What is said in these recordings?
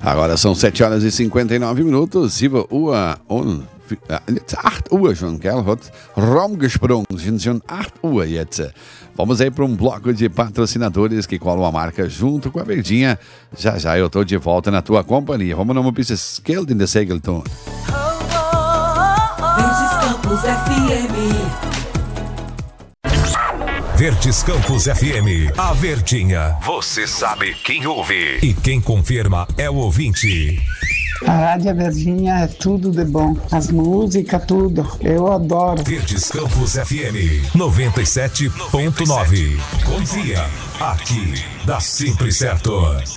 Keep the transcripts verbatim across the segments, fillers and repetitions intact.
Agora são sete horas e cinquenta e nove minutos. sieben Uhr und acht Uhr schon, gell? Hat rumgesprungen. Sind schon acht Uhr jetzt. Vamos aí para um bloco de patrocinadores que colam a marca junto com a Verdinha. Já já eu tô de volta na tua companhia. Vamos numa pista Geld in the Segelton. Verdes Campos F M. Verdes Campos F M, a Verdinha. Você sabe quem ouve. E quem confirma é o ouvinte. A Rádio Verdinha é tudo de bom. As músicas, tudo. Eu adoro. Verdes Campos F M noventa e sete ponto nove. Confia, aqui dá sempre certo.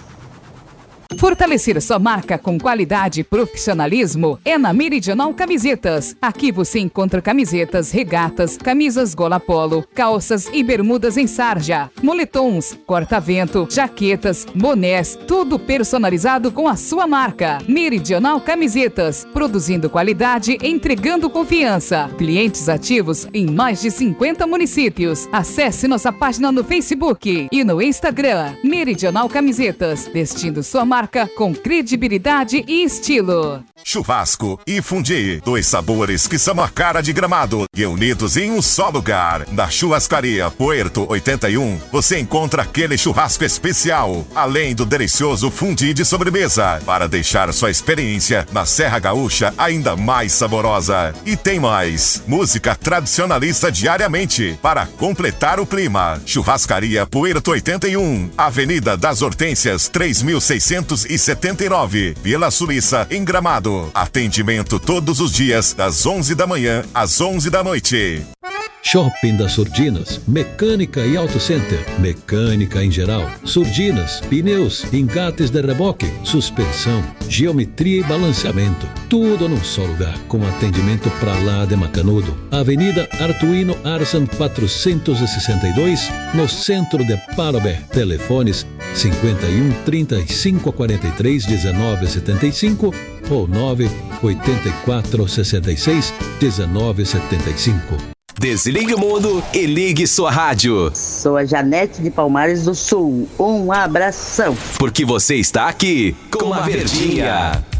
Fortalecer sua marca com qualidade e profissionalismo é na Meridional Camisetas. Aqui você encontra camisetas, regatas, camisas gola polo, calças e bermudas em sarja, moletons, corta-vento, jaquetas, bonés, tudo personalizado com a sua marca. Meridional Camisetas, produzindo qualidade, entregando confiança. Clientes ativos em mais de cinquenta municípios. Acesse nossa página no Facebook e no Instagram. Meridional Camisetas, vestindo sua marca com credibilidade e estilo. Churrasco e fundi, dois sabores que são a cara de Gramado e unidos em um só lugar. Na Churrascaria Puerto oitenta e um, você encontra aquele churrasco especial, além do delicioso fundi de sobremesa, para deixar sua experiência na Serra Gaúcha ainda mais saborosa. E tem mais, música tradicionalista diariamente, para completar o clima. Churrascaria Puerto oitenta e um, Avenida das Hortênsias três mil seiscentos e setenta e nove, Vila Suíça, em Gramado. Atendimento todos os dias, das onze da manhã às onze da noite. Shopping das Surdinas, mecânica e auto center, mecânica em geral, surdinas, pneus, engates de reboque, suspensão, geometria e balanceamento, tudo num só lugar, com atendimento pra lá de Macanudo. Avenida Artuino Arsan quatrocentos e sessenta e dois, no centro de Parobé. Telefones cinquenta e um, trinta e cinco, quarenta e três, dezenove, setenta e cinco ou nove oito quatro, sessenta e seis, dezenove, setenta e cinco. Desligue o mundo e ligue sua rádio. Sou a Janete de Palmares do Sul. Um abração. Porque você está aqui com a Verdinha.